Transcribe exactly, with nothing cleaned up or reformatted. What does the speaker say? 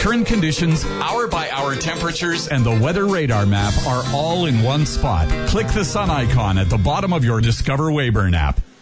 Current conditions, hour-by-hour temperatures, and the weather radar map are all in one spot. Click the sun icon at the bottom of your Discover Weyburn app.